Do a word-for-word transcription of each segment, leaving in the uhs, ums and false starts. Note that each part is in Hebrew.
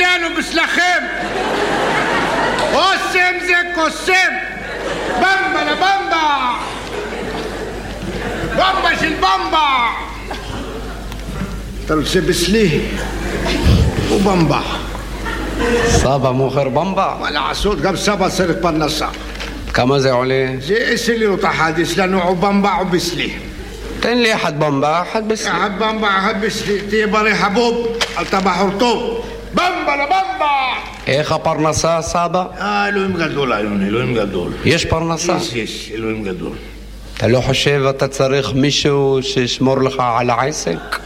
אצלנו בשלכם. אוסם זה קוסם. במבה לבמבה. במבה של במבה. אתה רוצה בסלי ובמבה. סבא מוכר במבה? מה לעשות, גם סבא צריך פרנסה. כמה זה עולה? זה עשר לירות אחד, יש לנו או במבה או בסלי. תן לי אחד במבה, אחד בסלי. אחד במבה, אחד בסלי. תהיה בריא חבוב, אתה בחור טוב. במבה לבמבה. איך הפרנסה, סבא? אה, אלוהים גדול, אלוהים, אלוהים גדול. יש פרנסה? יש, יש, אלוהים גדול. אתה לא חושב אתה צריך מישהו שישמור לך על העסק?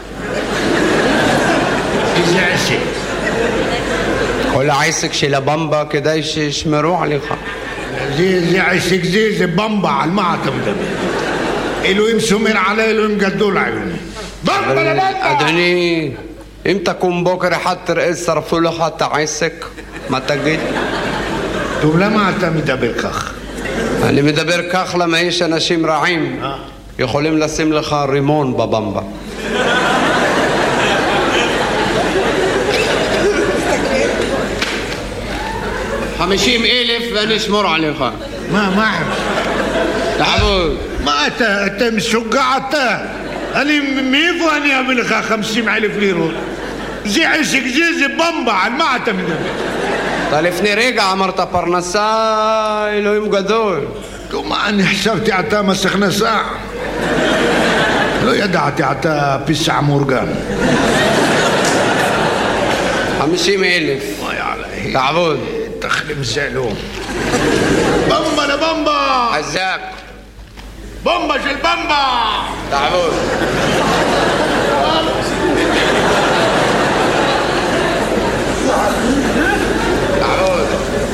איזה עסק? כל העסק של הבמבה כדאי שישמרו עליך. זה, זה עסק זה, זה במבה, על מה אתה מדבר? אלוהים שומר עלי, אלוהים גדול עלינו. במבה לבמבה! אדוני, אם תקום בוקר אחד תראה שרפו לך את העסק, מה תגיד? טוב, למה אתה מדבר כך? אני מדבר כך למה יש אנשים רעים יכולים לשים לך רימון בבמבה. חמישים אלף ואני אשמור עליך. מה, מה? תעבוד. מה אתה, אתה משוגע אתה? אני, מאיפה אני אביא לך חמישים אלף לירות? זה עסק זה, זה במבה, על מה אתה מדבר? אתה לפני רגע אמרת פרנסה, אלוהים גדול. טוב, מה, אני חשבתי אתה מס הכנסה. לא ידעתי אתה פיסע מורגן. חמישים אלף. וואי עלי. תעבוד. תחלים זעלו. במבה לבמבה. חזק. במבה של במבה. תעבוד. תעבוד.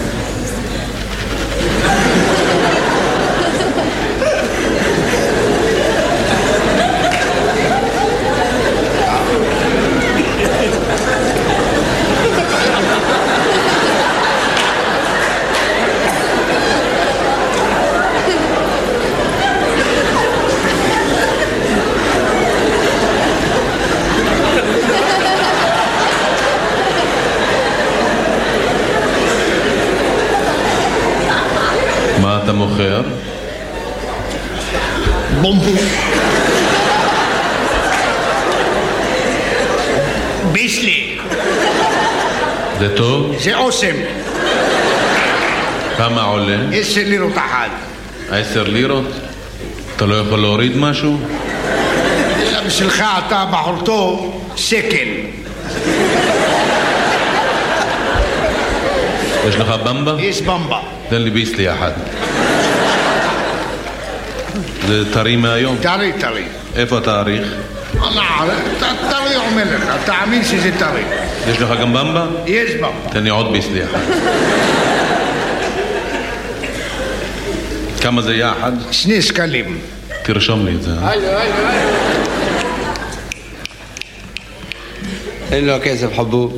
מה אתה מוכר? בומבו. ביסלי. זה טוב? זה אוסם. כמה עולה? עשר לירות אחד. עשר לירות? אתה לא יכול להוריד משהו? בשבילך אתה בחור טוב, שקל. יש לך במבה? יש במבה. תן לי ביסלי אחד. זה טרי מהיום? טרי, טרי. איפה התאריך? אני עارف, טרי אומר לך, תאמין שזה טרי. יש לך גם במבה? יש במבה. תן לי עוד ביסלי אחד. כמה זה יחד? שני שקלים. תרשום לי את זה. אין לו כסף חבוב.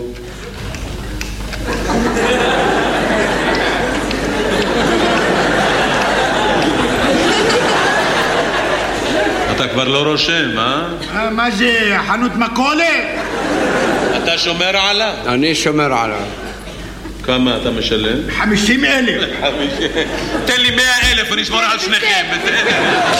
אתה כבר לא רושם, אה? מה זה, חנות מכולת? אתה שומר עליו? אני שומר עליו. כמה אתה משלם? חמישים אלף. תן לי מאה אלף, אני אשמור על שניכם.